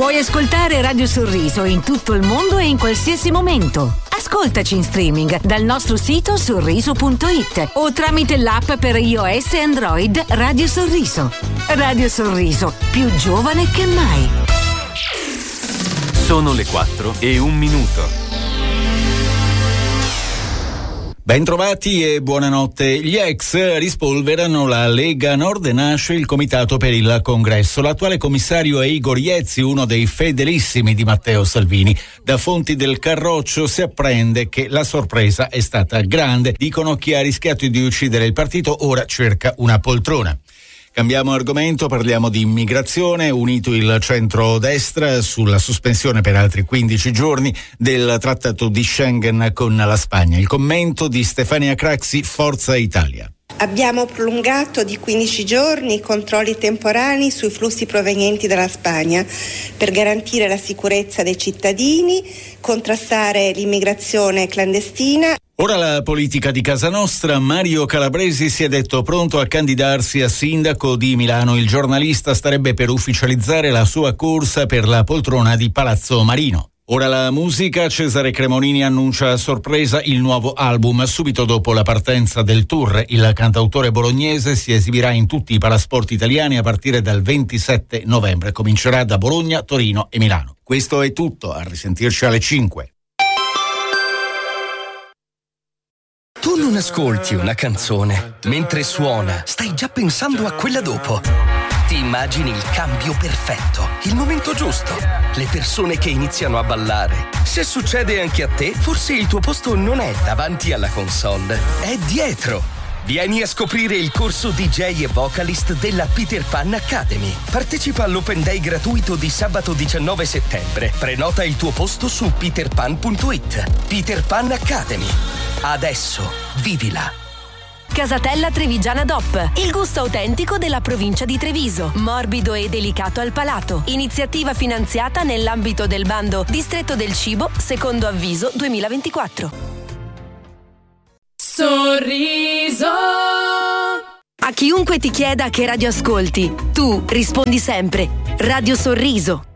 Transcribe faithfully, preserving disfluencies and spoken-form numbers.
Puoi ascoltare Radio Sorriso in tutto il mondo e in qualsiasi momento. Ascoltaci in streaming dal nostro sito sorriso punto it o tramite l'app per iOS e Android Radio Sorriso. Radio Sorriso, più giovane che mai. Sono le quattro e un minuto. Bentrovati e buonanotte. Gli ex rispolverano la Lega Nord e nasce il Comitato per il Congresso. L'attuale commissario è Igor Iezzi, uno dei fedelissimi di Matteo Salvini. Da fonti del Carroccio si apprende che la sorpresa è stata grande. Dicono chi ha rischiato di uccidere il partito ora cerca una poltrona. Cambiamo argomento, parliamo di immigrazione. Unito il centro-destra sulla sospensione per altri quindici giorni del trattato di Schengen con la Spagna. Il commento di Stefania Craxi, Forza Italia. Abbiamo prolungato di quindici giorni i controlli temporanei sui flussi provenienti dalla Spagna per garantire la sicurezza dei cittadini, contrastare l'immigrazione clandestina. Ora la politica di casa nostra. Mario Calabresi si è detto pronto a candidarsi a sindaco di Milano. Il giornalista starebbe per ufficializzare la sua corsa per la poltrona di Palazzo Marino. Ora la musica. Cesare Cremonini annuncia a sorpresa il nuovo album subito dopo la partenza del tour. Il cantautore bolognese si esibirà in tutti i palasport italiani a partire dal ventisette novembre. Comincerà da Bologna, Torino e Milano. Questo è tutto, a risentirci alle cinque. Tu non ascolti una canzone, mentre suona, stai già pensando a quella dopo. Ti immagini il cambio perfetto, il momento giusto, le persone che iniziano a ballare. Se succede anche a te, forse il tuo posto non è davanti alla console, è dietro. Vieni a scoprire il corso D J e vocalist della Peter Pan Academy. Partecipa all'Open Day gratuito di sabato diciannove settembre. Prenota il tuo posto su peter pan punto it. Peter Pan Academy. Adesso vivila. Casatella Trevigiana D O P, il gusto autentico della provincia di Treviso, morbido e delicato al palato. Iniziativa finanziata nell'ambito del bando Distretto del Cibo, secondo avviso duemilaventiquattro. Sorriso. A chiunque ti chieda che radio ascolti, tu rispondi sempre Radio Sorriso.